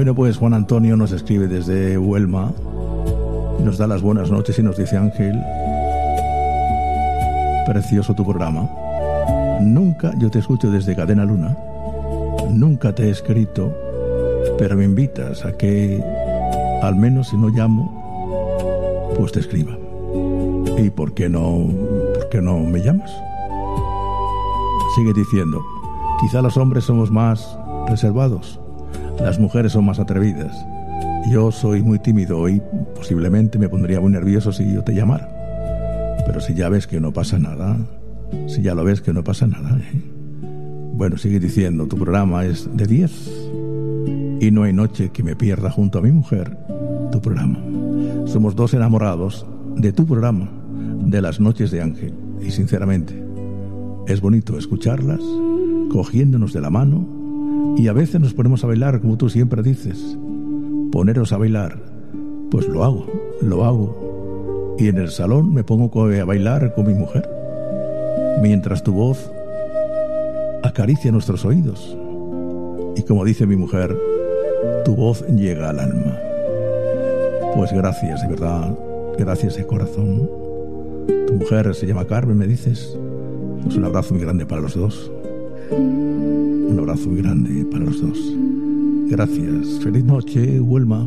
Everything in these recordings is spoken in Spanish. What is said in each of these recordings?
Bueno, pues Juan Antonio nos escribe desde Huelma, nos da las buenas noches y nos dice: Ángel, precioso tu programa. Nunca, yo te escucho desde Cadena Luna, nunca te he escrito, pero me invitas a que, al menos si no llamo, pues te escriba. ¿Y por qué no me llamas? Sigue diciendo: quizá los hombres somos más reservados, las mujeres son más atrevidas. Yo soy muy tímido y posiblemente me pondría muy nervioso si yo te llamara. Pero si ya ves que no pasa nada, si ya lo ves que no pasa nada, Bueno, sigue diciendo: tu programa es de 10 y no hay noche que me pierda junto a mi mujer tu programa. Somos dos enamorados de tu programa, de las noches de Ángel, y sinceramente es bonito escucharlas cogiéndonos de la mano, y a veces nos ponemos a bailar, como tú siempre dices. Poneros a bailar, pues lo hago, y en el salón me pongo a bailar con mi mujer, mientras tu voz acaricia nuestros oídos, y como dice mi mujer, tu voz llega al alma. Pues gracias, de verdad, gracias de corazón. Tu mujer se llama Carmen, me dices. Pues un abrazo muy grande para los dos. Un abrazo muy grande para los dos. Gracias. Feliz noche, Huelma.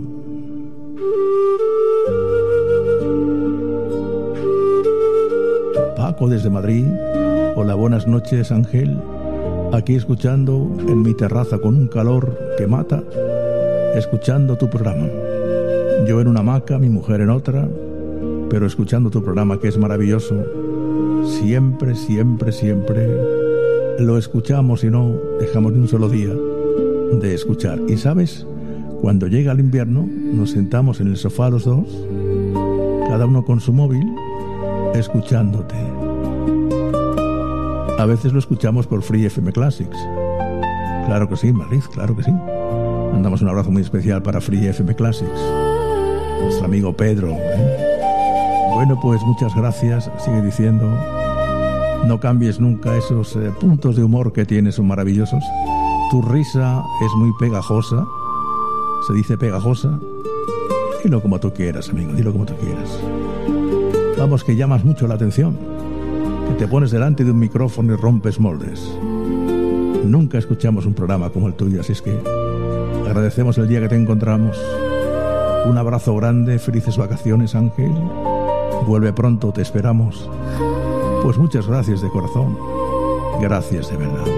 Paco desde Madrid. Hola, buenas noches, Ángel. Aquí escuchando en mi terraza con un calor que mata, escuchando tu programa. Yo en una hamaca, mi mujer en otra, pero escuchando tu programa, que es maravilloso. Siempre, siempre, siempre lo escuchamos y no dejamos ni un solo día de escuchar. Y sabes, cuando llega el invierno, nos sentamos en el sofá los dos, cada uno con su móvil, escuchándote. A veces lo escuchamos por Free FM Classics. Claro que sí, Mariz, claro que sí. Mandamos un abrazo muy especial para Free FM Classics, nuestro amigo Pedro. Bueno, pues muchas gracias. Sigue diciendo: no cambies nunca esos puntos de humor que tienes, son maravillosos. Tu risa es muy pegajosa. Se dice pegajosa. Dilo como tú quieras, amigo, dilo como tú quieras. Vamos, que llamas mucho la atención, que te pones delante de un micrófono y rompes moldes. Nunca escuchamos un programa como el tuyo, así es que agradecemos el día que te encontramos. Un abrazo grande, felices vacaciones, Ángel. Vuelve pronto, te esperamos. Pues muchas gracias de corazón. Gracias de verdad.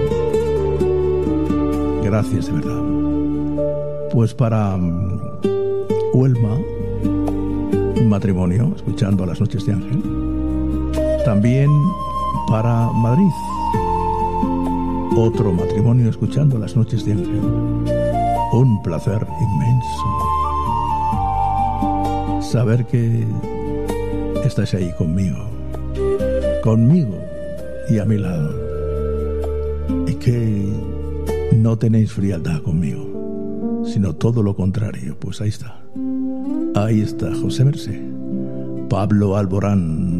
Gracias de verdad. Pues para Huelma, un matrimonio, escuchando a las noches de Ángel. También para Madrid, otro matrimonio, escuchando las noches de Ángel. Un placer inmenso saber que estás ahí conmigo y a mi lado, y que no tenéis frialdad conmigo, sino todo lo contrario. Pues ahí está José Mercé, Pablo Alborán,